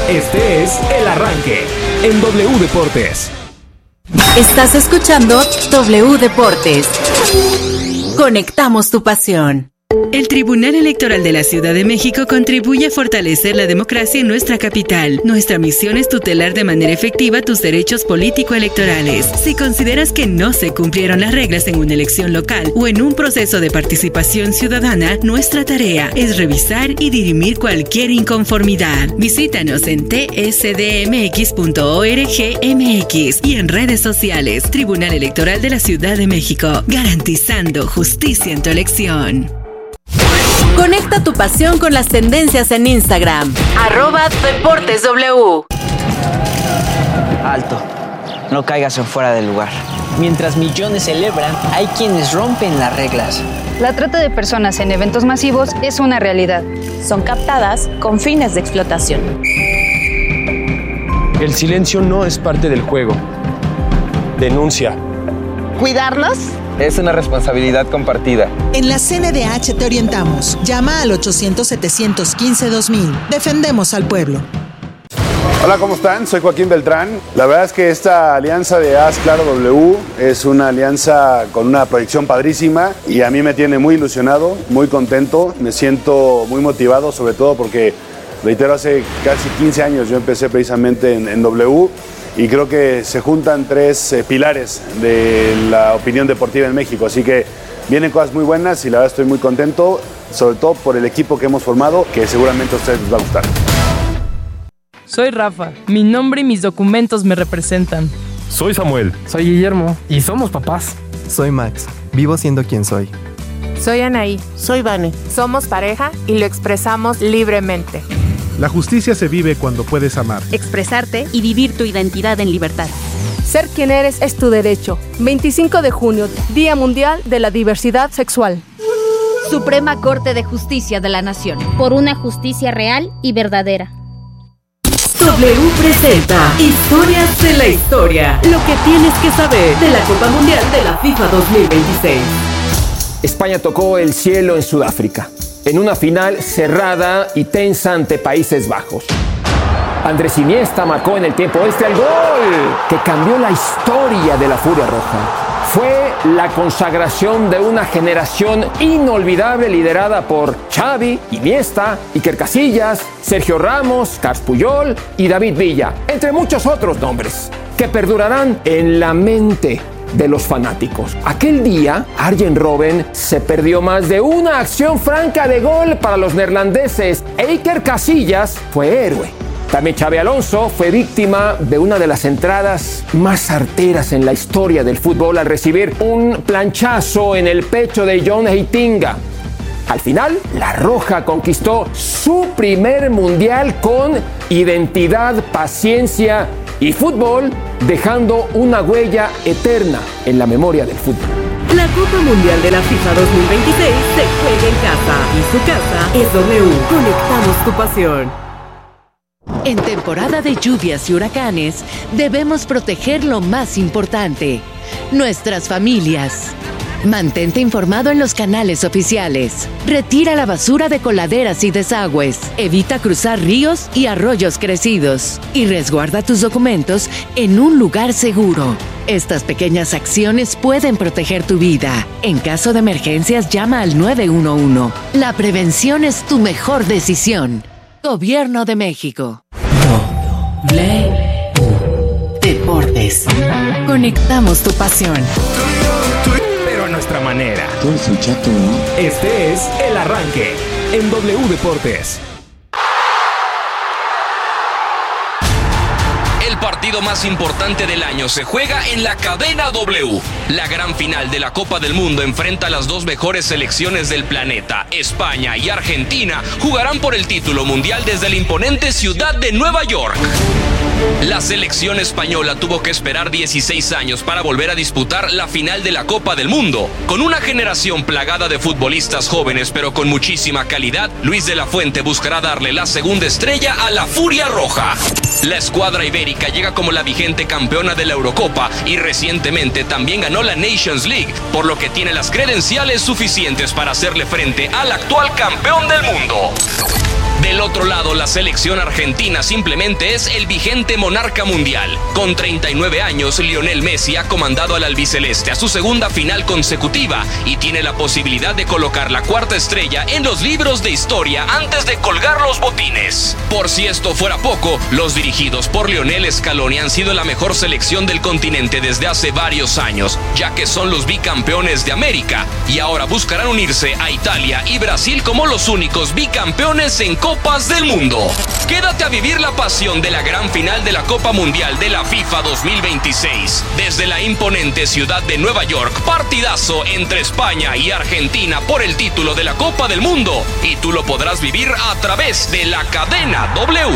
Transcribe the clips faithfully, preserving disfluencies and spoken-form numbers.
Este es El Arranque en W Deportes. Estás escuchando W Deportes. Conectamos tu pasión. El Tribunal Electoral de la Ciudad de México contribuye a fortalecer la democracia en nuestra capital. Nuestra misión es tutelar de manera efectiva tus derechos político-electorales. Si consideras que no se cumplieron las reglas en una elección local o en un proceso de participación ciudadana, nuestra tarea es revisar y dirimir cualquier inconformidad. Visítanos en t s d m x punto org m x y en redes sociales. Tribunal Electoral de la Ciudad de México, garantizando justicia en tu elección. Conecta tu pasión con las tendencias en Instagram. Arroba Deportes W. Alto. No caigas en fuera del lugar. Mientras millones celebran, hay quienes rompen las reglas. La trata de personas en eventos masivos es una realidad. Son captadas con fines de explotación. El silencio no es parte del juego. Denuncia. ¿Cuidarlos? Es una responsabilidad compartida. En la C N D H te orientamos. Llama al ochocientos, setecientos quince, dos mil. Defendemos al pueblo. Hola, ¿cómo están? Soy Joaquín Beltrán. La verdad es que esta alianza de Haz Claro W es una alianza con una proyección padrísima y a mí me tiene muy ilusionado, muy contento. Me siento muy motivado, sobre todo porque, reitero, hace casi quince años yo empecé precisamente en, en W. Y creo que se juntan tres eh, pilares de la opinión deportiva en México. Así que vienen cosas muy buenas y la verdad estoy muy contento, sobre todo por el equipo que hemos formado, que seguramente a ustedes les va a gustar. Soy Rafa. Mi nombre y mis documentos me representan. Soy Samuel. Soy Guillermo. Y somos papás. Soy Max. Vivo siendo quien soy. Soy Anaí. Soy Vane. Somos pareja y lo expresamos libremente. La justicia se vive cuando puedes amar, expresarte y vivir tu identidad en libertad. Ser quien eres es tu derecho. veinticinco de junio, Día Mundial de la Diversidad Sexual. Suprema Corte de Justicia de la Nación. Por una justicia real y verdadera. W presenta Historias de la Historia. Lo que tienes que saber de la Copa Mundial de la FIFA dos mil veintiséis. España tocó el cielo en Sudáfrica, en una final cerrada y tensa ante Países Bajos. Andrés Iniesta marcó en el tiempo extra el gol que cambió la historia de la Furia Roja. Fue la consagración de una generación inolvidable liderada por Xavi, Iniesta, Iker Casillas, Sergio Ramos, Carles Puyol y David Villa, entre muchos otros nombres, que perdurarán en la mente de los fanáticos. Aquel día, Arjen Robben se perdió más de una acción franca de gol para los neerlandeses e Iker Casillas fue héroe. También Xabi Alonso fue víctima de una de las entradas más certeras en la historia del fútbol al recibir un planchazo en el pecho de John Heitinga. Al final, la Roja conquistó su primer mundial con identidad, paciencia y fútbol, dejando una huella eterna en la memoria del fútbol. La Copa Mundial de la FIFA dos mil veintiséis se juega en casa y su casa es W. Conectamos tu pasión. En temporada de lluvias y huracanes, debemos proteger lo más importante, nuestras familias. Mantente informado en los canales oficiales. Retira la basura de coladeras y desagües. Evita cruzar ríos y arroyos crecidos. Y resguarda tus documentos en un lugar seguro. Estas pequeñas acciones pueden proteger tu vida. En caso de emergencias, llama al nueve uno uno. La prevención es tu mejor decisión. Gobierno de México. W Deportes. Conectamos tu pasión. Pero a nuestra manera. Dulce chato, ¿no? Este es El Arranque en W Deportes. El partido más importante del año se juega en la cadena W. La gran final de la Copa del Mundo enfrenta a las dos mejores selecciones del planeta. España y Argentina jugarán por el título mundial desde la imponente ciudad de Nueva York. La selección española tuvo que esperar dieciséis años para volver a disputar la final de la Copa del Mundo. Con una generación plagada de futbolistas jóvenes pero con muchísima calidad, Luis de la Fuente buscará darle la segunda estrella a la Furia Roja. La escuadra ibérica llega como la vigente campeona de la Eurocopa y recientemente también ganó la Nations League, por lo que tiene las credenciales suficientes para hacerle frente al actual campeón del mundo. De Del otro lado, la selección argentina simplemente es el vigente monarca mundial. Con treinta y nueve años, Lionel Messi ha comandado al albiceleste a su segunda final consecutiva y tiene la posibilidad de colocar la cuarta estrella en los libros de historia antes de colgar los botines. Por si esto fuera poco, los dirigidos por Lionel Scaloni han sido la mejor selección del continente desde hace varios años, ya que son los bicampeones de América y ahora buscarán unirse a Italia y Brasil como los únicos bicampeones en Copas del Mundo. Quédate a vivir la pasión de la gran final de la Copa Mundial de la FIFA dos mil veintiséis. Desde la imponente ciudad de Nueva York, partidazo entre España y Argentina por el título de la Copa del Mundo. Y tú lo podrás vivir a través de la cadena W.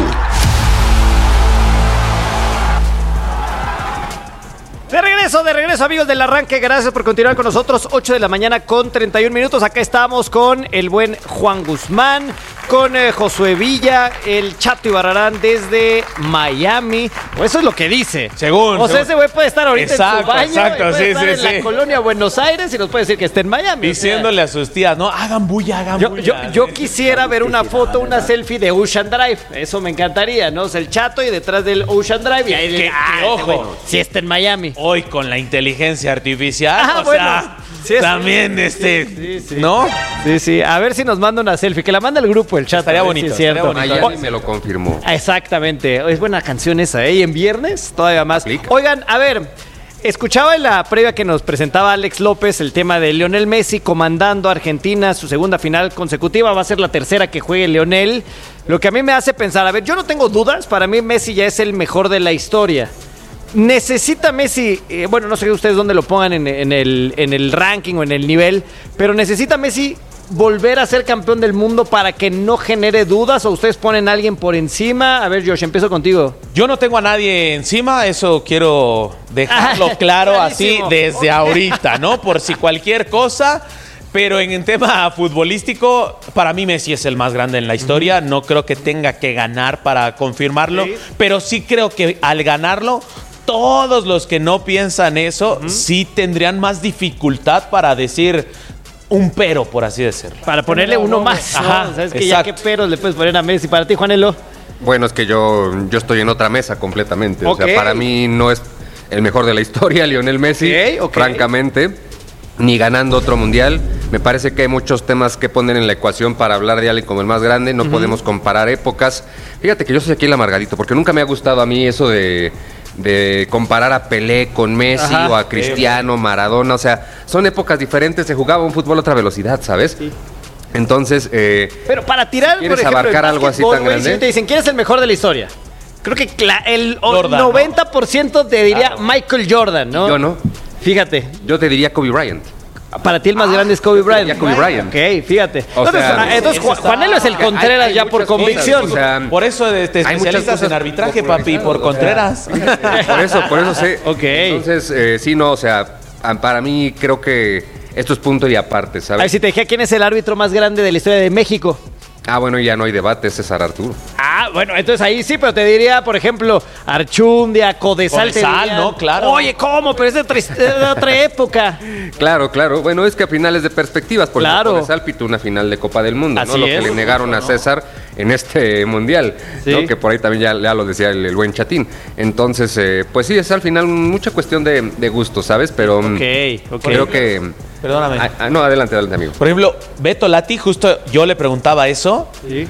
De regreso, de regreso, amigos del Arranque. Gracias por continuar con nosotros. ocho de la mañana con treinta y un minutos. Acá estamos con el buen Juan Guzmán, con eh, Josué Villa, el Chato Ibarrarán desde Miami. O eso es lo que dice. Según. O sea, según. Ese güey puede estar ahorita exacto, en su baño. Exacto, puede sí, estar sí, en sí. la colonia Buenos Aires y nos puede decir que está en Miami. Diciéndole o sea, a sus tías, no, hagan bulla, hagan yo, bulla. Yo, yo quisiera ver una foto, una selfie de Ocean Drive. Eso me encantaría, ¿no? O sea, el Chato y detrás del Ocean Drive. Y ahí que, ah, que, ojo, güey, si está en Miami. Hoy con la inteligencia artificial, ah, o bueno, sea, sí, también sí, este, sí, sí. ¿no? Sí, sí. A ver si nos manda una selfie. Que la manda el grupo, el Chato. Estaría bonito. Si es cierto. Estaría bonito. Me lo confirmó. Exactamente. Es buena canción esa, ¿eh? Y en viernes todavía más. ¿Aplica? Oigan, a ver, escuchaba en la previa que nos presentaba Alex López el tema de Lionel Messi comandando a Argentina su segunda final consecutiva. Va a ser la tercera que juegue Lionel. Lo que a mí me hace pensar, a ver, yo no tengo dudas. Para mí Messi ya es el mejor de la historia. Necesita Messi, eh, bueno, no sé ustedes dónde lo pongan en, en, el, en el ranking o en el nivel, pero necesita Messi volver a ser campeón del mundo para que no genere dudas, o ustedes ponen a alguien por encima. A ver, Josh, empiezo contigo. Yo no tengo a nadie encima, eso quiero dejarlo claro así desde okay. ahorita, ¿no? Por si cualquier cosa. Pero en el tema futbolístico, para mí Messi es el más grande en la historia. No creo que tenga que ganar para confirmarlo, sí. pero sí creo que al ganarlo, todos los que no piensan eso, uh-huh. sí tendrían más dificultad para decir un pero, por así decirlo. Para ponerle no, uno no, más, ¿no? Ajá, ¿sabes que ya qué peros le puedes poner a Messi? Para ti, Juanelo. Bueno, es que yo, yo estoy en otra mesa completamente. Okay. O sea, para mí no es el mejor de la historia, Lionel Messi, okay, okay. francamente, ni ganando otro mundial. Me parece que hay muchos temas que poner en la ecuación para hablar de alguien como el más grande. No uh-huh. podemos comparar épocas. Fíjate que yo soy aquí el amargadito, porque nunca me ha gustado a mí eso de... de comparar a Pelé con Messi Ajá, o a Cristiano, sí, Maradona, o sea, son épocas diferentes, se jugaba un fútbol a otra velocidad, ¿sabes? Sí. Entonces, eh, pero para tirar, si ¿quieres por ejemplo, abarcar algo así tan grande? Si te dicen, ¿quién es el mejor de la historia? Creo que el Jordan, noventa por ciento te diría claro. Michael Jordan, ¿no? Yo no. Fíjate. Yo te diría Kobe Bryant. Para ti el más ah, grande es Kobe Bryant. Kobe Bryant. Ok, fíjate. O entonces, sea, entonces Ju- Juanelo es el Contreras hay, hay ya por convicción. Cosas, o sea, por eso te especializas en arbitraje, papi, por Contreras. O sea, por eso, por eso sé. Ok. Entonces, eh, sí, no, o sea, para mí creo que esto es punto y aparte, ¿sabes? A ver, si te dije, ¿quién es el árbitro más grande de la historia de México? Ah, bueno, ya no hay debate, César Arturo. Ah, bueno, entonces ahí sí, pero te diría, por ejemplo, Archundia, Codesal. Codesal, ¿no? Claro. Oye, ¿cómo? Pero es de otra, de otra época. Claro, claro. Bueno, es que a finales de perspectivas, porque claro. Codesal pitó una final de Copa del Mundo, Así ¿no? Lo es. que le negaron a César en este Mundial, ¿sí? ¿no? Que por ahí también ya, ya lo decía el, el buen Chatín. Entonces, eh, pues sí, es al final mucha cuestión de, de gusto, ¿sabes? Pero okay, okay. creo que... Perdóname. Ah, ah, no, adelante, adelante, amigo. Por ejemplo, Beto Lati, justo yo le preguntaba eso. Sí.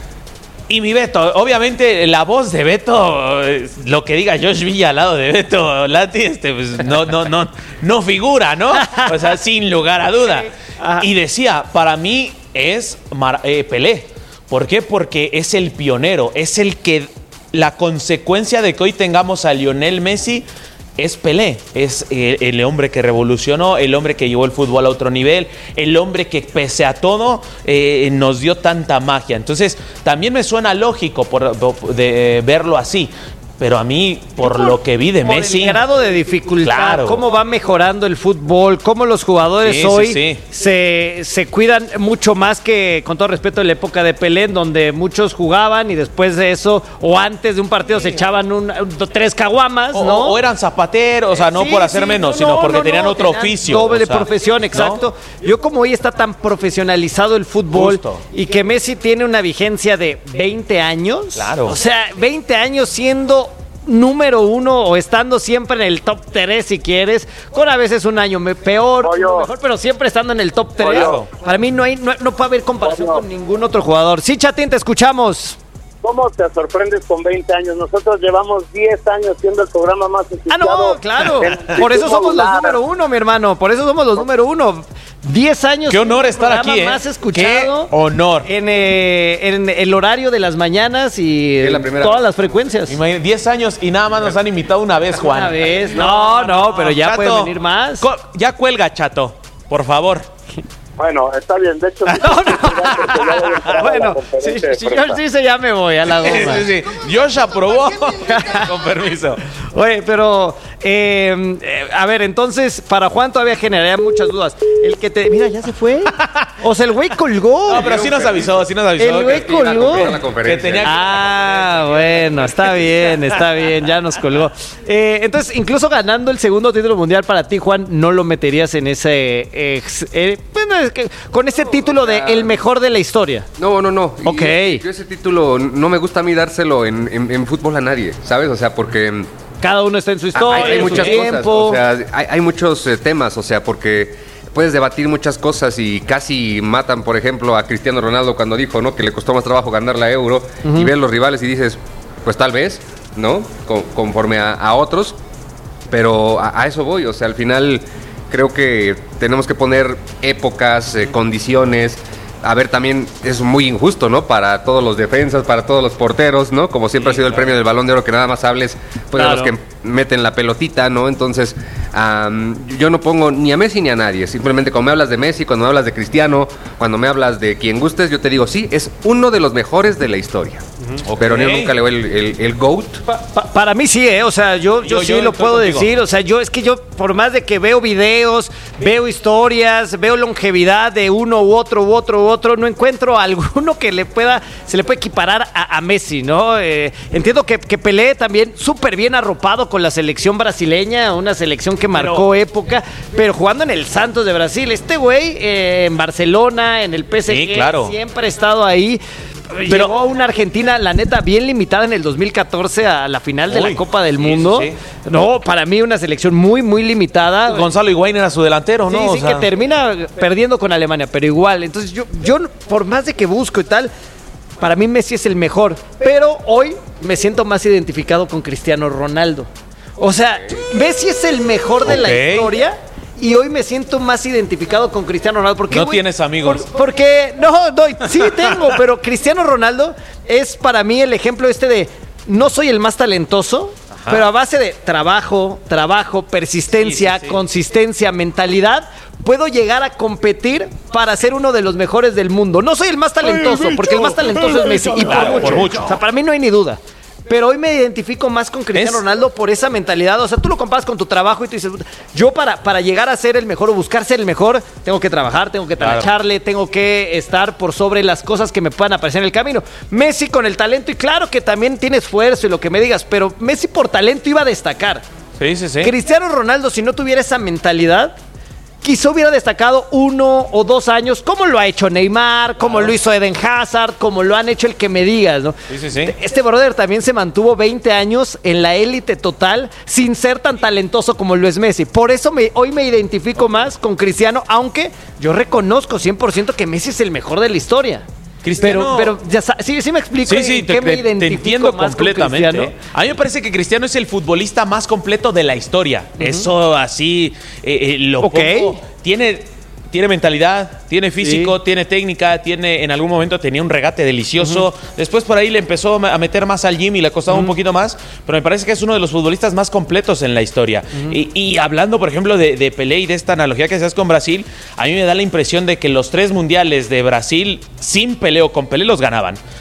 Y mi Beto, obviamente la voz de Beto, lo que diga Josh Villa al lado de Beto Lati, este, pues no, no, no, no figura, ¿no? O sea, sin lugar a duda. Okay. Y decía, para mí es Mar- eh, Pelé. ¿Por qué? Porque es el pionero, es el que, la consecuencia de que hoy tengamos a Lionel Messi es Pelé, es el, el hombre que revolucionó, el hombre que llevó el fútbol a otro nivel, el hombre que pese a todo eh, nos dio tanta magia. Entonces también me suena lógico por, por, de verlo así. pero a mí, por, por lo que vi de por Messi... el grado de dificultad, claro. cómo va mejorando el fútbol, cómo los jugadores sí, hoy sí, sí. Se, se cuidan mucho más que, con todo respeto, en la época de Pelé, donde muchos jugaban y después de eso, o antes de un partido, se echaban un, un, tres caguamas, o, ¿no? O eran zapateros, o sea, no sí, por hacer sí, menos, no, sino porque no, tenían no, otro tenían oficio. Doble o sea, profesión, exacto. ¿no? Yo como hoy está tan profesionalizado el fútbol Justo. y que Messi tiene una vigencia de veinte años, claro. o sea, veinte años siendo número uno o estando siempre en el top tres si quieres, con a veces un año peor, Pollo. mejor, pero siempre estando en el top tres. Pollo. Para mí no hay no, no puede haber comparación Pollo. con ningún otro jugador. Sí, Chatín, te escuchamos. ¿Cómo te sorprendes con veinte años? Nosotros llevamos diez años siendo el programa más escuchado. Ah, no, claro. Por eso somos los número uno, mi hermano. Por eso somos los número uno. Diez años. Qué honor estar aquí, ¿eh? Más escuchado. Qué honor. En, eh, en el horario de las mañanas y la todas vez. las frecuencias. Imagínate, diez años y nada más nos han invitado una vez, Juan. Una vez. No, no, no pero ya Chato, pueden venir más. Ya cuelga, Chato, por favor. Bueno, está bien, de hecho... no, no. Bueno, sí, sí, yo sí se ya me voy a la goma. Sí, sí, sí. Josh aprobó. Con permiso. Oye, pero... Eh, eh, a ver, entonces, para Juan todavía generaría muchas dudas. El que te... Mira, ya se fue. O sea, el güey colgó. No, pero sí nos avisó, sí nos avisó. El güey colgó. Que tenía que... Ah, bueno, está bien, está bien, ya nos colgó. Eh, entonces, incluso ganando el segundo título mundial para ti, Juan, no lo meterías en ese... Eh, eh, bueno, es que con ese título de el mejor de la historia. No, no, no. Ok. Y, yo ese título no me gusta a mí dárselo en, en, en fútbol a nadie, ¿sabes? O sea, porque... Cada uno está en su historia, hay, hay en muchas su tiempo. Cosas, o sea, hay, hay muchos eh, temas, o sea, porque puedes debatir muchas cosas y casi matan, por ejemplo, a Cristiano Ronaldo cuando dijo, ¿no?, que le costó más trabajo ganar la Euro, uh-huh. y ver los rivales y dices, pues tal vez, ¿no?, Con, conforme a, a otros, pero a, a eso voy, o sea, al final creo que tenemos que poner épocas, eh, condiciones. A ver, también es muy injusto, ¿no?, para todos los defensas, para todos los porteros, ¿no? Como siempre sí, ha sido claro. el premio del Balón de Oro, que nada más hables pues, claro. de los que meten la pelotita, ¿no? Entonces, um, yo no pongo ni a Messi ni a nadie. Simplemente cuando me hablas de Messi, cuando me hablas de Cristiano, cuando me hablas de quien gustes, yo te digo, sí, es uno de los mejores de la historia. Uh-huh. Okay. Pero yo nunca le doy el, el, el GOAT. Pa, pa, para mí sí, ¿eh? O sea, yo, yo, yo sí yo lo puedo contigo. decir. O sea, yo es que yo, por más de que veo videos, veo historias, veo longevidad de uno u otro u otro u otro, no encuentro alguno que le pueda, se le pueda equiparar a, a Messi, ¿no? Eh, entiendo que, que Pelé también súper bien arropado con la selección brasileña, una selección que marcó pero, época, pero jugando en el Santos de Brasil. Este güey eh, en Barcelona, en el P S G, sí, claro. siempre ha estado ahí. Pero llegó a una Argentina, la neta, bien limitada en el dos mil catorce a la final de Uy, la Copa del sí, Mundo. Sí, sí. No, para mí una selección muy, muy limitada. Gonzalo Higuaín era su delantero, ¿no? Sí, o sí, sea... que termina perdiendo con Alemania, pero igual. Entonces yo, yo, por más de que busco y tal, para mí Messi es el mejor. Pero hoy me siento más identificado con Cristiano Ronaldo. O sea, Messi es el mejor de okay. la historia. Y hoy me siento más identificado con Cristiano Ronaldo. Porque, no güey, tienes amigos. Por, porque, no, no, sí tengo, pero Cristiano Ronaldo es para mí el ejemplo este de no soy el más talentoso, Ajá. pero a base de trabajo, trabajo, persistencia, sí, sí, sí. consistencia, mentalidad, puedo llegar a competir para ser uno de los mejores del mundo. No soy el más talentoso, porque el más talentoso es Messi, y por, claro, mucho. por mucho. O sea, para mí no hay ni duda. Pero hoy me identifico más con Cristiano ¿Es? Ronaldo por esa mentalidad. O sea, tú lo comparas con tu trabajo y tú dices, yo para, para llegar a ser el mejor o buscar ser el mejor, tengo que trabajar, tengo que trabacharle, claro. tengo que estar por sobre las cosas que me puedan aparecer en el camino. Messi con el talento, y claro que también tiene esfuerzo y lo que me digas, pero Messi por talento iba a destacar. Sí, sí, sí. Cristiano Ronaldo, si no tuviera esa mentalidad, quizá hubiera destacado uno o dos años, como lo ha hecho Neymar, como claro. lo hizo Eden Hazard, como lo han hecho el que me digas, ¿no? Sí, sí, sí. Este brother también se mantuvo veinte años en la élite total sin ser tan talentoso como lo es Messi. Por eso me, hoy me identifico más con Cristiano, aunque yo reconozco cien por ciento que Messi es el mejor de la historia. Cristiano, pero, pero ya sí, sí me explico. Sí, sí, te, me te, te entiendo más completamente. A mí me parece que Cristiano es el futbolista más completo de la historia. Uh-huh. Eso así eh, eh, lo okay. pongo. Tiene, tiene mentalidad, tiene físico, sí. tiene técnica, tiene en algún momento tenía un regate delicioso. Uh-huh. Después por ahí le empezó a meter más al gym y le costaba uh-huh. un poquito más. Pero me parece que es uno de los futbolistas más completos en la historia. Uh-huh. Y, y hablando, por ejemplo, de, de Pelé y de esta analogía que hacías con Brasil, a mí me da la impresión de que los tres mundiales de Brasil sin Pelé o con Pelé los ganaban.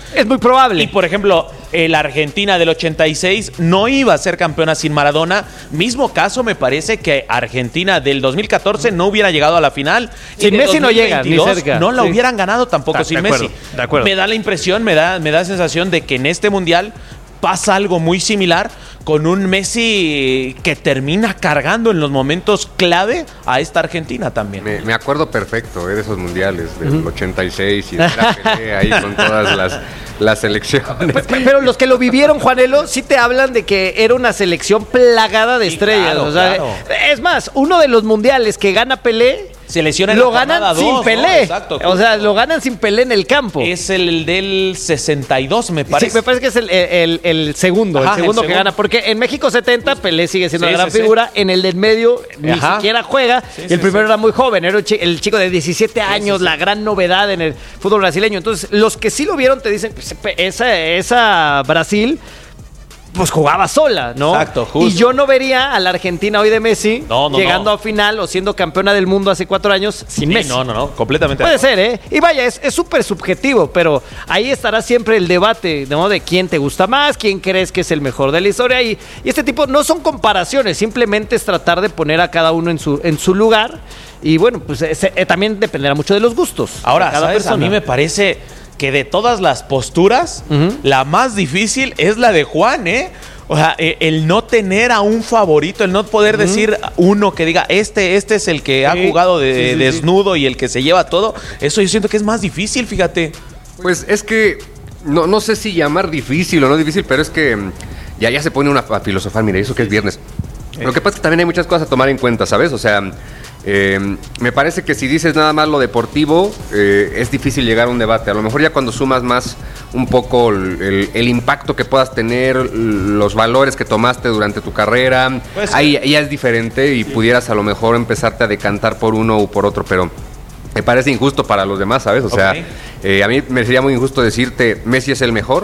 Es muy probable. Y por ejemplo, la Argentina del ochenta y seis no iba a ser campeona sin Maradona. Mismo caso me parece que Argentina del dos mil catorce no hubiera llegado a la final. Sin Messi no llega, ni cerca. No la sí. hubieran ganado tampoco de, sin de acuerdo, Messi. De acuerdo. Me da la impresión, me da, me da la sensación de que en este mundial pasa algo muy similar con un Messi que termina cargando en los momentos clave a esta Argentina también. Me, me acuerdo perfecto eh, de esos mundiales del uh-huh. ochenta y seis y de la pelea ahí con todas las, las selecciones. Pero los que lo vivieron, Juanelo, sí te hablan de que era una selección plagada de sí, estrellas. Claro, o sea, claro. Es más, uno de los mundiales que gana Pelé se lesiona en lo la ganan dos, sin Pelé. ¿no? Exacto, o sea, lo ganan sin Pelé en el campo. Es el del sesenta y dos, me parece. Sí, me parece que es el, el, el segundo, Ajá, el segundo el que segundo. gana. Porque en México setenta, Pelé sigue siendo sí, una gran sí, figura. Sí. En el del medio ni Ajá. siquiera juega. Sí, y el sí, primero sí. era muy joven. Era el chico de diecisiete años, sí, sí, la sí. gran novedad en el fútbol brasileño. Entonces, los que sí lo vieron te dicen, pues, esa, esa Brasil... pues jugaba sola, ¿no? Exacto, justo. Y yo no vería a la Argentina hoy de Messi no, no, llegando no. a final o siendo campeona del mundo hace cuatro años sin sí, Messi. No, no, no, completamente. Puede ser, ¿eh? Y vaya, es súper subjetivo, pero ahí estará siempre el debate, ¿no? De quién te gusta más, quién crees que es el mejor de la historia. Y, y este tipo no son comparaciones, simplemente es tratar de poner a cada uno en su, en su lugar. Y bueno, pues eh, eh, también dependerá mucho de los gustos. Ahora, de cada ¿sabes? persona. A mí me parece que de todas las posturas, uh-huh. la más difícil es la de Juan, ¿eh? O sea, el no tener a un favorito, el no poder uh-huh. decir uno que diga, este, este es el que sí. ha jugado de, sí, sí, desnudo sí. y el que se lleva todo, eso yo siento que es más difícil, fíjate. Pues es que, no, no sé si llamar difícil o no difícil, pero es que ya, ya se pone una a filosofar, mira, eso que es viernes. Eh. Lo que pasa es que también hay muchas cosas a tomar en cuenta, ¿sabes? O sea... Eh, me parece que si dices nada más lo deportivo, eh, es difícil llegar a un debate. A lo mejor ya cuando sumas más un poco el, el, el impacto que puedas tener, los valores que tomaste durante tu carrera, pues, ahí, ahí ya es diferente y sí. pudieras a lo mejor empezarte a decantar por uno o por otro, pero me parece injusto para los demás, ¿sabes? O sea, okay. eh, a mí me sería muy injusto decirte Messi es el mejor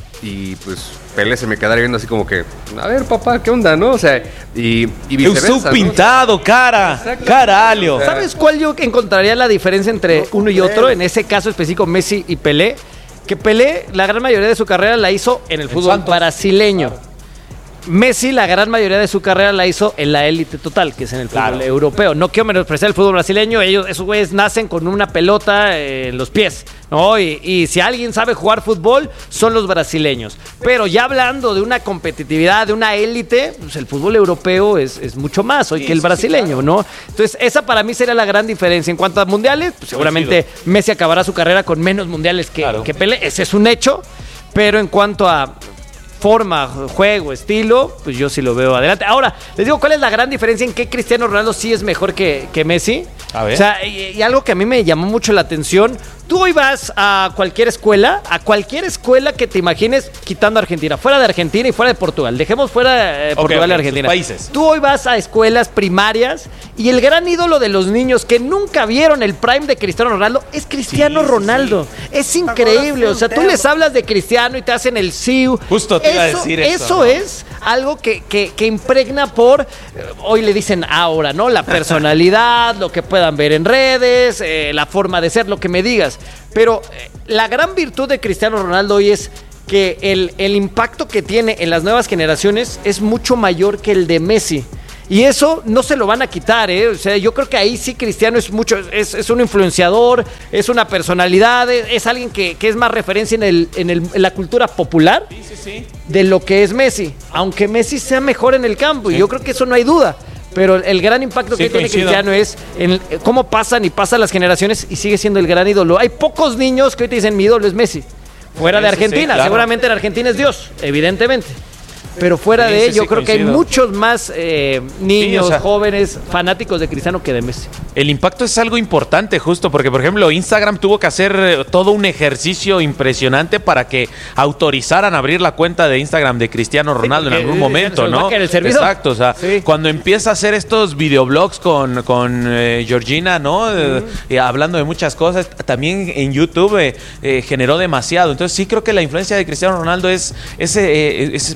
y pues Pelé se me quedaría viendo así como que, a ver, papá, ¿qué onda, no? O sea, y, y viceversa, Eu sou pintado, ¿no? cara, Exacto. caralho. ¿Sabes cuál yo encontraría la diferencia entre no, uno y otro? En ese caso específico, Messi y Pelé. Que Pelé, la gran mayoría de su carrera la hizo en el, el fútbol Santos. brasileño. Claro. Messi, la gran mayoría de su carrera la hizo en la élite total, que es en el fútbol claro. europeo. No quiero menospreciar el fútbol brasileño, ellos, esos güeyes nacen con una pelota en los pies, ¿no? Y, y si alguien sabe jugar fútbol, son los brasileños. Pero ya hablando de una competitividad, de una élite, pues el fútbol europeo es, es mucho más hoy sí, que el brasileño, sí, claro. ¿no? Entonces, esa para mí sería la gran diferencia. En cuanto a mundiales, pues seguramente Messi acabará su carrera con menos mundiales que, claro. que Pelé, ese es un hecho. Pero en cuanto a forma, juego, estilo, pues yo sí lo veo adelante. Ahora, les digo, ¿cuál es la gran diferencia en qué Cristiano Ronaldo sí es mejor que, que Messi? A ver. O sea, y, y algo que a mí me llamó mucho la atención, tú hoy vas a cualquier escuela, a cualquier escuela que te imagines, quitando Argentina, fuera de Argentina y fuera de Portugal, dejemos fuera eh, Portugal okay, okay, y Argentina. Países. Tú hoy vas a escuelas primarias y el gran ídolo de los niños que nunca vieron el prime de Cristiano Ronaldo es Cristiano sí, Ronaldo. Sí. Es increíble, o sea, tú les hablas de Cristiano y te hacen el siu. Justo te iba a decir eso. Eso ¿no? es algo que, que, que impregna por, eh, hoy le dicen aura, ¿no? La personalidad, lo que puedan ver en redes, eh, la forma de ser, lo que me digas. Pero eh, la gran virtud de Cristiano Ronaldo hoy es que el, el impacto que tiene en las nuevas generaciones es mucho mayor que el de Messi. Y eso no se lo van a quitar, ¿eh? O sea, yo creo que ahí sí Cristiano es mucho, es, es un influenciador, es una personalidad, es, es alguien que, que es más referencia en, el, en, el, en la cultura popular sí, sí, sí. de lo que es Messi. Aunque Messi sea mejor en el campo, sí. y yo creo que eso no hay duda. Pero el gran impacto sí, que coincido. tiene Cristiano es en cómo pasan y pasan las generaciones y sigue siendo el gran ídolo. Hay pocos niños que hoy te dicen mi ídolo es Messi. Fuera de Argentina, sí, claro. seguramente en Argentina es Dios, evidentemente. Pero fuera sí, de ello, sí, sí, creo coincido. que hay muchos más eh, niños, sí, o sea, jóvenes, fanáticos de Cristiano que de Messi. El impacto es algo importante, justo, porque, por ejemplo, Instagram tuvo que hacer todo un ejercicio impresionante para que autorizaran abrir la cuenta de Instagram de Cristiano Ronaldo sí, en algún momento, ¿no? El Exacto, o sea, sí. cuando empieza a hacer estos videoblogs con, con eh, Georgina, ¿no? Uh-huh. Eh, hablando de muchas cosas, también en YouTube eh, eh, generó demasiado. Entonces, sí creo que la influencia de Cristiano Ronaldo es, es, eh, es impactante.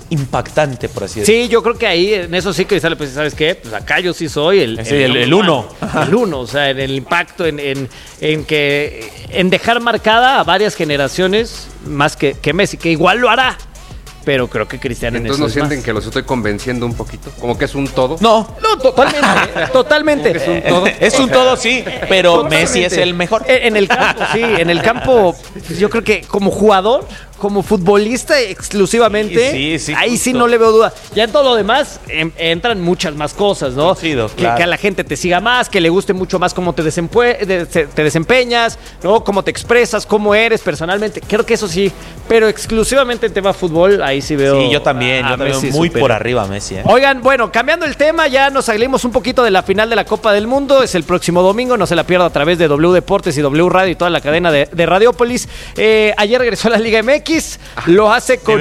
impactante, por así decirlo. Sí, yo creo que ahí, en eso sí que pues, ¿sabes qué? Pues acá yo sí soy el... Sí, el, el uno. El uno, o sea, en el impacto, en, en, en que... En dejar marcada a varias generaciones más que, que Messi, que igual lo hará. Pero creo que Cristiano en eso Entonces no es sienten más. que los estoy convenciendo un poquito, como que es un todo. No, no, totalmente, totalmente. Es un todo. Es un todo, sí, pero totalmente. Messi es el mejor. En, en el campo, sí, en el campo, yo creo que como jugador, como futbolista exclusivamente, sí, sí, sí, ahí justo. Sí no le veo duda. Ya en todo lo demás en, entran muchas más cosas, ¿no? Sí, que, claro. que a la gente te siga más, que le guste mucho más cómo te, desempue- de, te desempeñas, ¿no? Cómo te expresas, cómo eres personalmente. Creo que eso sí, pero exclusivamente en tema fútbol, ahí sí veo. Sí, yo también, a, yo también veo muy supera. Por arriba a Messi. ¿eh? Oigan, bueno, cambiando el tema, ya nos salimos un poquito de la final de la Copa del Mundo. Es el próximo domingo, no se la pierda a través de W Deportes y W Radio y toda la cadena de, de Radiópolis. Eh, ayer regresó a la Liga M X, lo hace con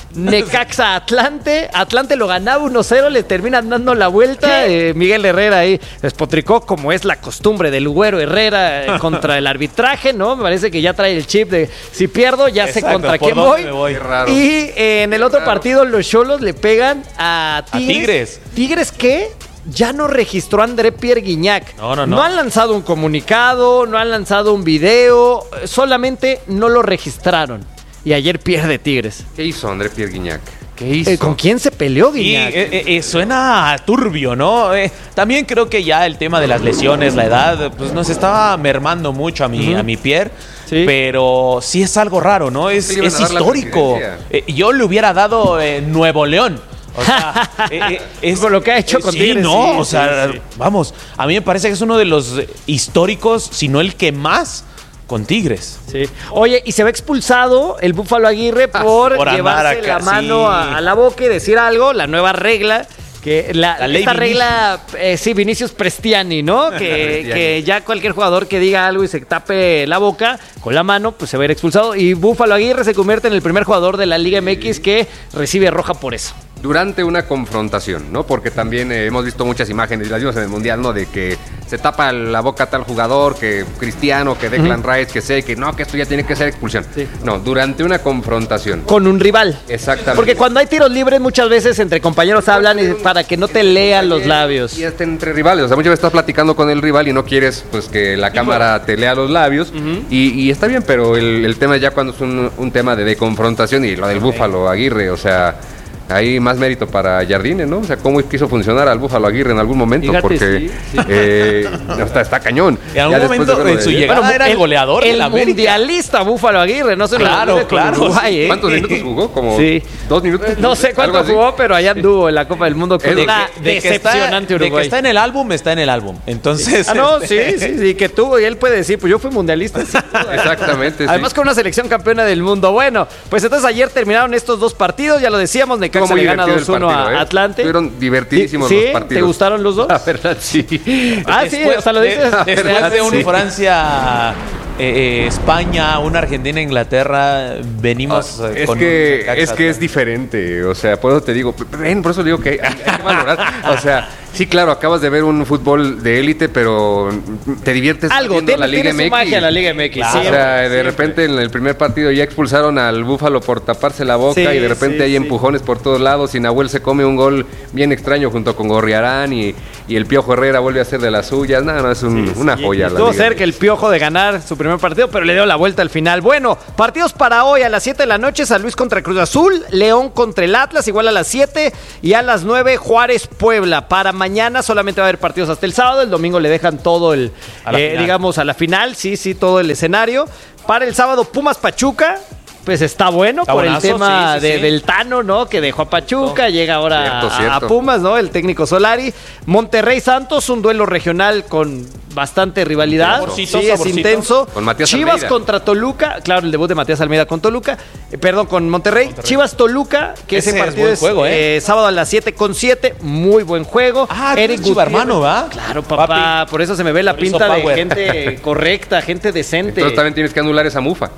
Necaxa Atlante. Atlante lo ganaba uno cero, le terminan dando la vuelta. Eh, Miguel Herrera ahí despotricó, como es la costumbre del Güero Herrera, eh, contra el arbitraje, ¿no? Me parece que ya trae el chip de si pierdo, ya Exacto, sé contra quién voy. voy. Y eh, en el otro partido, los Xolos le pegan a Tigres. ¿A Tigres? ¿Tigres qué? Ya no registró a André Pierre Guignac. No, no, no. No han lanzado un comunicado, no han lanzado un video, solamente no lo registraron. Y ayer pierde Tigres. ¿Qué hizo André Pierre Guignac? ¿Qué hizo? Eh, ¿Con quién se peleó Guignac? Y, eh, eh, suena turbio, ¿no? Eh, también creo que ya el tema de las lesiones, la edad, pues nos estaba mermando mucho a mi, uh-huh. a mi Pierre. Sí. Pero sí es algo raro, ¿no? Es, es histórico. Eh, yo le hubiera dado eh, Nuevo León. O sea, eh, eh, es por lo que ha hecho eh, con sí, Tigres. no, sí, o sea, sí, sí. vamos, a mí me parece que es uno de los históricos, si no el que más, con Tigres. Sí. Oye, y se ve expulsado el Búfalo Aguirre por, por llevarse acá, la mano sí. a, a la boca y decir algo, la nueva regla. Que la, la ley esta Vinicius. regla, eh, sí, Vinicius Prestiani, ¿no? Que, que ya cualquier jugador que diga algo y se tape la boca con la mano, pues se va a ir expulsado. Y Búfalo Aguirre se convierte en el primer jugador de la Liga M X que recibe roja por eso. Durante una confrontación, ¿no? Porque también eh, hemos visto muchas imágenes, y las vimos en el Mundial, ¿no? De que se tapa la boca a tal jugador, que Cristiano, que Declan uh-huh. Rice, que sé, que no, que esto ya tiene que ser expulsión. Sí. No, durante una confrontación. Con un rival. Exactamente. Porque cuando hay tiros libres, muchas veces entre compañeros hablan y para que no te lean los labios. Y hasta entre rivales. O sea, muchas veces estás platicando con el rival y no quieres, pues, que la cámara te lea los labios. Uh-huh. y, y está bien, pero el, el tema ya cuando es un, un tema de, de confrontación y lo del okay. Búfalo Aguirre, o sea... Hay más mérito para Jardine, ¿no? O sea, cómo quiso funcionar al Búfalo Aguirre en algún momento, Fíjate, porque sí, sí. Eh, está, está cañón. En algún momento de, en su llegada bueno, era el, el goleador el de la mundialista Búfalo Aguirre, no se claro, claro. Uruguay, ¿eh? ¿Cuántos minutos jugó? Como sí. dos minutos. No sé cuánto jugó, pero allá anduvo en la Copa del Mundo con de una de decepcionante está, Uruguay. De que está en el álbum, está en el álbum. Entonces, ah, no, sí, sí, sí, que tuvo y él puede decir, pues yo fui mundialista. Sí, exactamente. Además sí. con una selección campeona del mundo. Bueno, pues entonces ayer terminaron estos dos partidos, ya lo decíamos, Necaxa le gana dos uno a ¿eh? Atlante. Fueron divertidísimos ¿Sí? los partidos. ¿Te gustaron los dos? La verdad, sí. Ah, sí, o sea, lo dices. De, después de un sí. Francia... Eh, España, una Argentina, Inglaterra, venimos oh, es con que es que es diferente, o sea, por eso te digo, ven, por eso digo que hay, hay que valorar, o sea, sí, claro, acabas de ver un fútbol de élite, pero te diviertes algo, viendo tiene, la Liga tiene M X. Su magia la Liga M X. Claro. Sí, o sea, de siempre. repente en el primer partido ya expulsaron al Búfalo por taparse la boca sí, y de repente sí, hay sí. empujones por todos lados y Nahuel se come un gol bien extraño junto con Gorriarán y, y el Piojo Herrera vuelve a hacer de las suyas, no, no, es un, sí, una joya. Sí, estuvo cerca el Piojo de ganar su primer partido, pero le dio la vuelta al final. Bueno, partidos para hoy a las siete de la noche, San Luis contra Cruz Azul, León contra el Atlas, igual a las siete, y a las nueve Juárez Puebla. Para mañana solamente va a haber partidos hasta el sábado, el domingo le dejan todo el, eh, digamos, a la final, sí, sí, todo el escenario. Para el sábado Pumas Pachuca, pues está bueno está por buenazo, el tema sí, sí, de, sí. del Tano, ¿no? Que dejó a Pachuca, no. llega ahora cierto, a, cierto. a Pumas, ¿no? El técnico Solari. Monterrey Santos, un duelo regional con bastante rivalidad. Saborcito, sí, saborcito. es intenso. Con Matías Chivas Almeida. contra Toluca, claro, el debut de Matías Almeida con Toluca, eh, perdón, con Monterrey. Monterrey. Chivas Toluca, que ese, ese partido es, juego, ¿eh? Eh, sábado a las siete con siete, muy buen juego. Ah, Eric Gutiérrez, hermano, ¿va? Claro, papá, Papi. Por eso se me ve la Por pinta de gente correcta, gente decente. Entonces también tienes que anular esa mufa.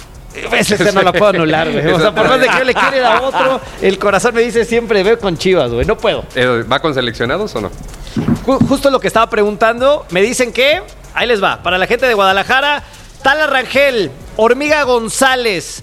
Ese no la puedo anular, güey. O sea, por más de que yo le quiera ir a otro, el corazón me dice siempre veo con Chivas, güey. No puedo. ¿Va con seleccionados o no? Justo lo que estaba preguntando. Me dicen que, ahí les va, para la gente de Guadalajara, Tala Rangel, Hormiga González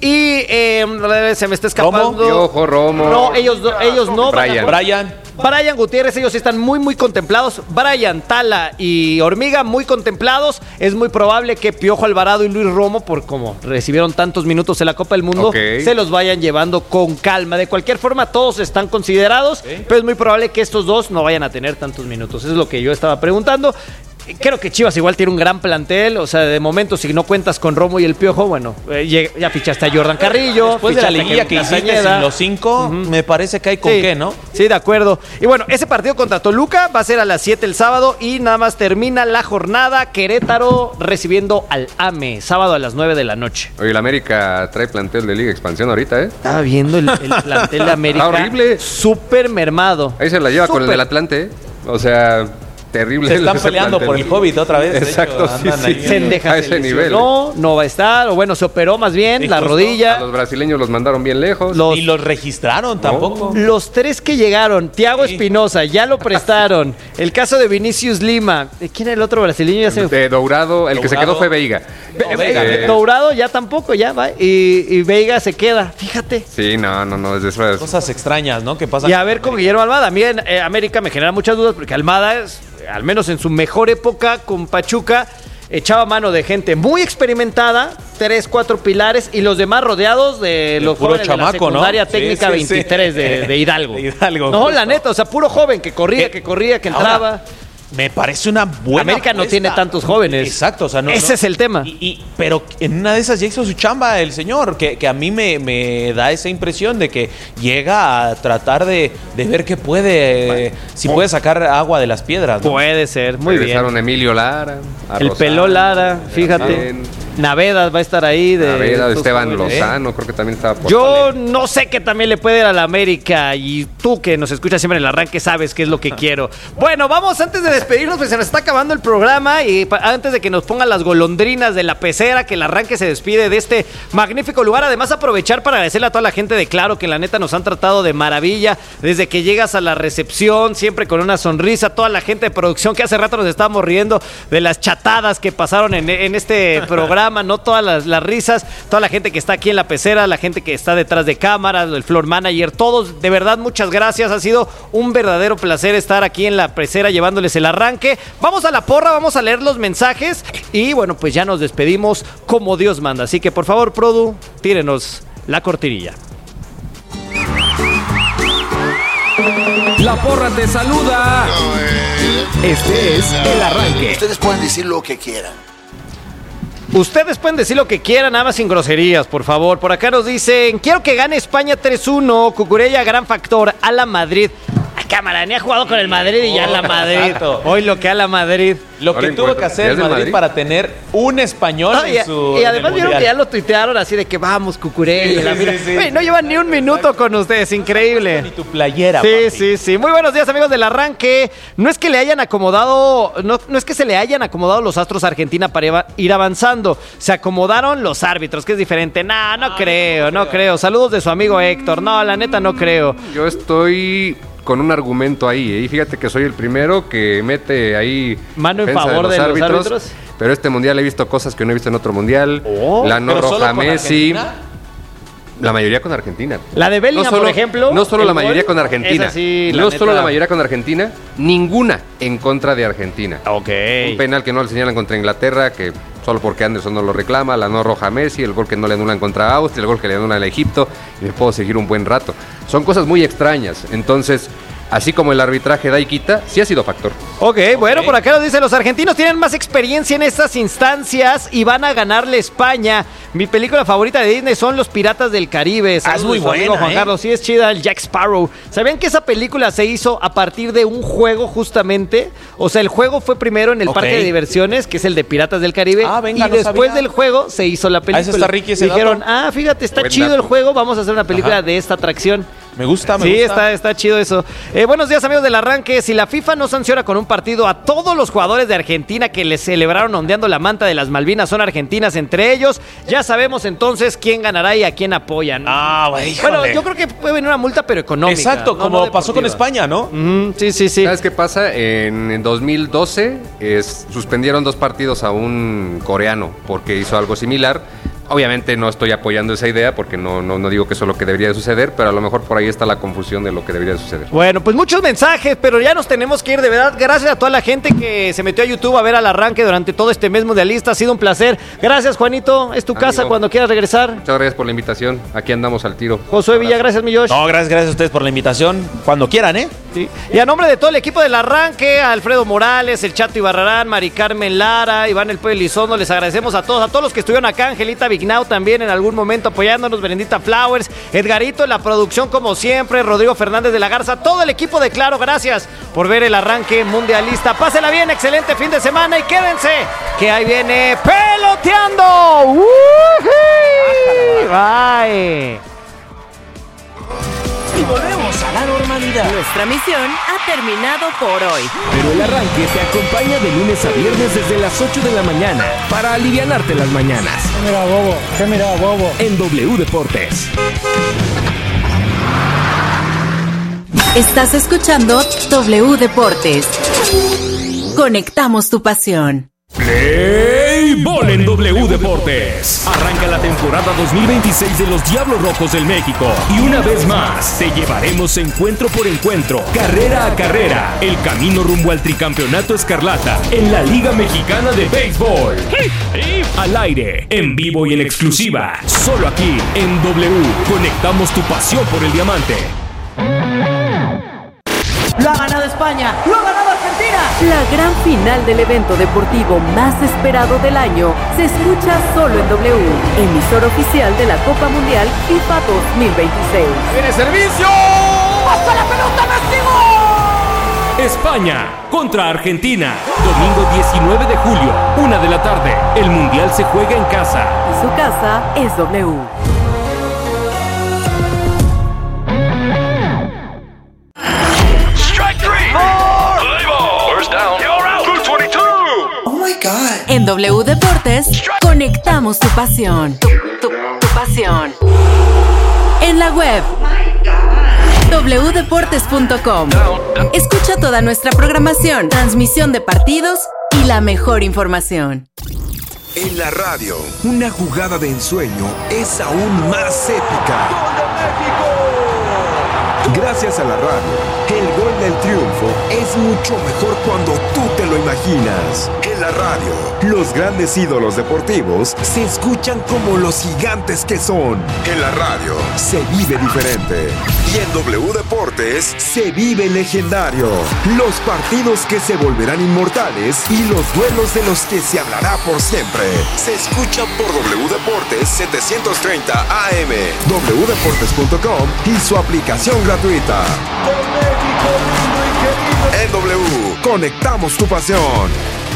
Y eh, se me está escapando. ¿Romo? Piojo, Romo. No, ellos, ellos no. Brian. Brian. Brian Gutiérrez, ellos están muy, muy contemplados. Brian, Tala y Hormiga, muy contemplados. Es muy probable que Piojo Alvarado y Luis Romo, por como recibieron tantos minutos en la Copa del Mundo, okay, se los vayan llevando con calma. De cualquier forma, todos están considerados, okay, pero es muy probable que estos dos no vayan a tener tantos minutos. Eso es lo que yo estaba preguntando. Creo que Chivas igual tiene un gran plantel, o sea, de momento si no cuentas con Romo y el Piojo, bueno, eh, ya fichaste a Jordan Carrillo. Después de la liguilla que hiciste sin los cinco, uh-huh, me parece que hay con sí, qué, ¿no? Sí, de acuerdo. Y bueno, ese partido contra Toluca va a ser a las siete el sábado y nada más termina la jornada Querétaro recibiendo al A M E, sábado a las nueve de la noche. Oye, el América trae plantel de Liga Expansión ahorita, ¿eh? Estaba viendo el, el plantel de América. Está horrible. Súper mermado. Ahí se la lleva Super. con el del Atlante, ¿eh? O sea... terrible. Se están peleando plantel por el Hobbit otra vez. Exacto, hecho, sí, sí. Sendejas a ese nivel. No, no va a estar, o bueno, se operó más bien, sí, la justo, rodilla. A los brasileños los mandaron bien lejos. Los, y los registraron no. tampoco. Los tres que llegaron, Thiago sí. Espinosa, ya lo prestaron. El caso de Vinicius Lima. ¿Quién era el otro brasileño? Ya se... De Dourado, el Dourado. que se quedó fue Veiga. No, Veiga. Eh... Dourado ya tampoco, ya va. Y, y Veiga se queda, fíjate. Sí, no, no, no. Es de esas cosas extrañas, ¿no? Que pasan. Y a ver con Guillermo Almada. A mí en eh, América me genera muchas dudas porque Almada es... al menos en su mejor época con Pachuca, echaba mano de gente muy experimentada, tres, cuatro pilares, y los demás rodeados de los puro jóvenes chamaco, de la secundaria ¿no? técnica sí, sí, veintitrés sí. De, de Hidalgo. De Hidalgo. No, justo. La neta, o sea, puro joven que corría, que corría, que entraba. Ahora, me parece una buena América apuesta. No tiene tantos jóvenes. Exacto, o sea, no, ese no. es el tema. Y, y, pero en una de esas ya hizo su chamba el señor, que, que a mí me, me da esa impresión de que llega a tratar de, de ver qué puede, bueno, si puede sacar agua de las piedras, ¿no? Puede ser, muy Regresaron bien. Emilio Lara, el Rosado, Peló Lara, fíjate. Bien. Navedas va a estar ahí. De Navedas, Esteban jóvenes. Lozano, ¿eh? Creo que también estaba por Yo Paleta. No sé qué también le puede ir a la América, y tú que nos escuchas siempre en el arranque sabes qué es lo que quiero. Bueno, vamos antes de despedirnos, pues se nos está acabando el programa, y antes de que nos pongan las golondrinas de la pecera, que el arranque se despide de este magnífico lugar. Además, aprovechar para agradecerle a toda la gente de Claro, que la neta nos han tratado de maravilla desde que llegas a la recepción, siempre con una sonrisa. Toda la gente de producción, que hace rato nos estábamos riendo de las chatadas que pasaron en, en este programa. No todas las, las risas, toda la gente que está aquí en la pecera, la gente que está detrás de cámaras, el floor manager, todos, de verdad, muchas gracias. Ha sido un verdadero placer estar aquí en la pecera llevándoles el arranque. Vamos a la porra, vamos a leer los mensajes y bueno, pues ya nos despedimos como Dios manda. Así que por favor, Produ, tírenos la cortinilla. La porra te saluda. Este es el arranque. Ustedes pueden decir lo que quieran. Ustedes pueden decir lo que quieran, nada más sin groserías, por favor. Por acá nos dicen, quiero que gane España tres uno, Cucurella, gran factor, a la Madrid. Ay, cámara, ni ha jugado con el Madrid y ya a la Madrid. Hoy lo que a la Madrid. Lo que tuvo que hacer el Madrid, Madrid para tener un español no, en y, su Y además vieron que ya lo tuitearon así de que vamos, Cucurella. Sí, sí, sí. Oye, no llevan ni un minuto con ustedes, increíble. Ni tu playera, Sí, papi. sí, sí. Muy buenos días, amigos del arranque. No es que le hayan acomodado, no, no es que se le hayan acomodado los astros a Argentina para ir avanzando. Se acomodaron los árbitros, que es diferente. Nah, no, ah, creo, no, no creo. creo. Saludos de su amigo Héctor. No, la neta no creo. Yo estoy con un argumento ahí, ¿eh? Y fíjate que soy el primero que mete ahí mano en favor de los, de los árbitros, árbitros. Pero este mundial he visto cosas que no he visto en otro mundial. Oh, la no roja Messi. La mayoría con Argentina. La de Bellingham, no solo, por ejemplo. No solo la mayoría con Argentina. Sí, no neta. solo la mayoría con Argentina, ninguna en contra de Argentina. Ok. Un penal que no le señalan contra Inglaterra, que solo porque Anderson no lo reclama, la no roja Messi, el gol que no le anulan contra Austria, el gol que le anulan a Egipto, y me puedo seguir un buen rato. Son cosas muy extrañas. Entonces, así como el arbitraje da y quita, sí ha sido factor. Ok, okay. Bueno, por acá nos dice, los argentinos tienen más experiencia en estas instancias y van a ganarle España. Mi película favorita de Disney son Los Piratas del Caribe. Ah, es muy buena, Juan ¿eh? Carlos, sí es chida, el Jack Sparrow. ¿Sabían que esa película se hizo a partir de un juego justamente? O sea, el juego fue primero en el okay. parque de diversiones, que es el de Piratas del Caribe. Ah, venga, y no después sabía. del juego se hizo la película. Ah, eso está rico ese Dijeron, dato. ah, fíjate, está Buen chido dato. el juego, vamos a hacer una película Ajá. de esta atracción. Me gusta, me sí, gusta. Sí, está, está chido eso. Eh, buenos días, amigos del arranque. Si la FIFA no sanciona con un partido a todos los jugadores de Argentina que les celebraron ondeando la manta de las Malvinas, son argentinas entre ellos, ya sabemos entonces quién ganará y a quién apoyan. Ah, güey, Bueno, yo creo que puede venir una multa, pero económica. Exacto, no, como no pasó con España, ¿no? Mm, sí, sí, sí. ¿Sabes qué pasa? En, en dos mil doce es, suspendieron dos partidos a un coreano porque hizo algo similar. Obviamente no estoy apoyando esa idea porque no, no, no digo que eso es lo que debería de suceder, pero a lo mejor por ahí está la confusión de lo que debería de suceder. Bueno, pues muchos mensajes, pero ya nos tenemos que ir, de verdad. Gracias a toda la gente que se metió a YouTube a ver al arranque durante todo este mes mundialista. Ha sido un placer. Gracias, Juanito. Es tu Amigo, casa cuando quieras regresar. Muchas gracias por la invitación. Aquí andamos al tiro. Josué Villa, gracias, mi Josh. No, gracias, gracias a ustedes por la invitación. Cuando quieran, ¿eh? Sí. Y a nombre de todo el equipo del arranque, a Alfredo Morales, el Chato Ibarrarán, Mari Carmen Lara, Iván El Pollo Elizondo, les agradecemos a todos, a todos los que estuvieron acá, Angelita Vignau también en algún momento apoyándonos, Berendita Flowers, Edgarito en la producción como siempre, Rodrigo Fernández de la Garza, todo el equipo de Claro, gracias por ver el arranque mundialista. Pásela bien, excelente fin de semana y quédense, que ahí viene Peloteando. ¡Woohoo! Bye. Y volvemos a la normalidad. Nuestra misión ha terminado por hoy. Pero el arranque te acompaña de lunes a viernes desde las ocho de la mañana para alivianarte las mañanas. ¿Qué mira, bobo? ¿Qué mira, bobo? En W Deportes. Estás escuchando W Deportes. Conectamos tu pasión. Play Ball en W Deportes. Arranca la temporada dos mil veintiséis de los Diablos Rojos del México. Y una vez más, te llevaremos encuentro por encuentro, carrera a carrera, el camino rumbo al tricampeonato escarlata en la Liga Mexicana de Béisbol. Al aire, en vivo y en exclusiva, solo aquí en W. Conectamos tu pasión por el diamante. Lo ha ganado España, lo ha ganado Argentina. La gran final del evento deportivo más esperado del año se escucha solo en W, emisor oficial de la Copa Mundial FIFA dos mil veintiséis. ¡Viene servicio! ¡Hasta la pelota, México! España contra Argentina, domingo diecinueve de julio, una de la tarde. El Mundial se juega en casa. Y su casa es W. En W Deportes, conectamos tu pasión. Tu, tu, tu pasión. En la web, w deportes punto com. Escucha toda nuestra programación, transmisión de partidos y la mejor información. En la radio, una jugada de ensueño es aún más épica. ¡Gol de México! Gracias a la radio, el gol del triunfo es mucho mejor cuando tú te lo imaginas. En la radio, los grandes ídolos deportivos se escuchan como los gigantes que son. En la radio, se vive diferente. Y en W Deportes, se vive legendario. Los partidos que se volverán inmortales y los duelos de los que se hablará por siempre. Se escuchan por W Deportes setecientos treinta A M, w deportes punto com y su aplicación gratuita. En W, conectamos tu pasión.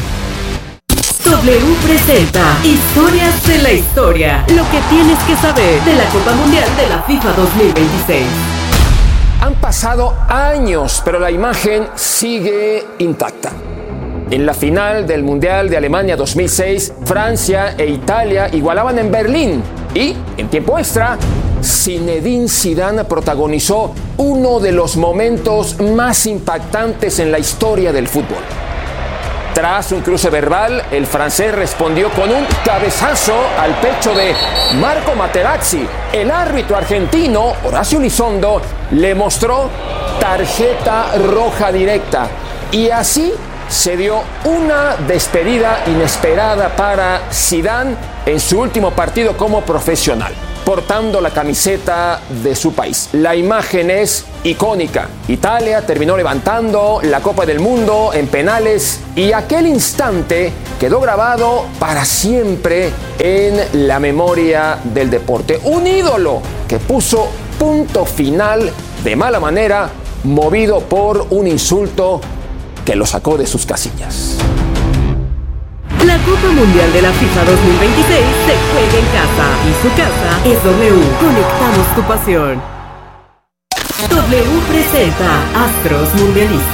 W presenta Historias de la Historia. Lo que tienes que saber de la Copa Mundial de la FIFA dos mil veintiséis. Han pasado años, pero la imagen sigue intacta. En la final del Mundial de Alemania dos mil seis, Francia e Italia igualaban en Berlín. Y, en tiempo extra, Zinedine Zidane protagonizó uno de los momentos más impactantes en la historia del fútbol. Tras un cruce verbal, el francés respondió con un cabezazo al pecho de Marco Materazzi. El árbitro argentino, Horacio Elizondo, le mostró tarjeta roja directa. Y así se dio una despedida inesperada para Zidane en su último partido como profesional, portando la camiseta de su país. La imagen es icónica. Italia terminó levantando la Copa del Mundo en penales y aquel instante quedó grabado para siempre en la memoria del deporte. Un ídolo que puso punto final de mala manera, movido por un insulto que lo sacó de sus casillas. La Copa Mundial de la FIFA dos mil veintiséis se juega en casa y su casa es W. Conectamos tu pasión. W presenta Astros Mundialistas.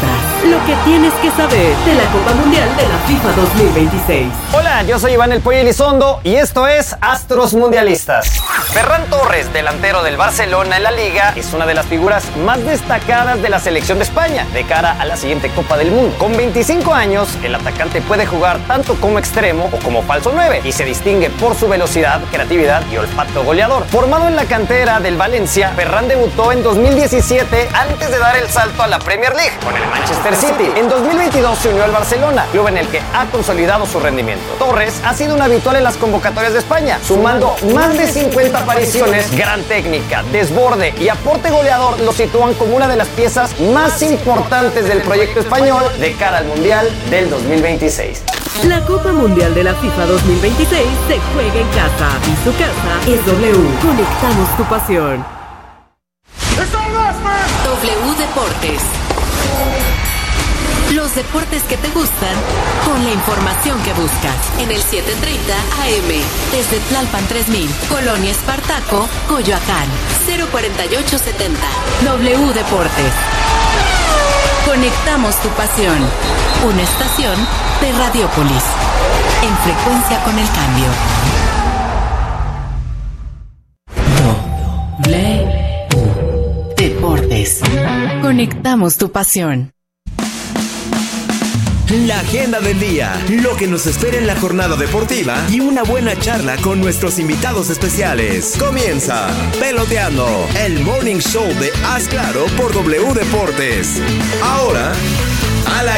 lo que tienes que saber de la Copa Mundial de la FIFA dos mil veintiséis. Hola, yo soy Iván El Pollo Elizondo y esto es Astros Mundialistas. Ferran Torres, delantero del Barcelona en la Liga, es una de las figuras más destacadas de la selección de España de cara a la siguiente Copa del Mundo. Con veinticinco años, el atacante puede jugar tanto como extremo o como falso nueve y se distingue por su velocidad, creatividad y olfato goleador. Formado en la cantera del Valencia, Ferran debutó en dos mil diecisiete antes de dar el salto a la Premier League con el Manchester City. En dos mil veintidós se unió al Barcelona, club en el que ha consolidado su rendimiento. Torres ha sido un habitual en las convocatorias de España, sumando más de cincuenta apariciones. Gran técnica, desborde y aporte goleador lo sitúan como una de las piezas más importantes del proyecto español de cara al Mundial del dos mil veintiséis. La Copa Mundial de la FIFA dos mil veintiséis se juega en casa y su casa es W. Conectamos tu pasión. W Deportes. Los deportes que te gustan con la información que buscas. En el setecientos treinta A M. Desde Tlalpan tres mil. Colonia Espartaco, Coyoacán. cero cuarenta y ocho setenta. W Deportes. Conectamos tu pasión. Una estación de Radiópolis. En frecuencia con el cambio. W Deportes. Conectamos tu pasión. La agenda del día, lo que nos espera en la jornada deportiva y una buena charla con nuestros invitados especiales. Comienza Peloteando, el morning show de Haz Claro por W Deportes. Ahora, a la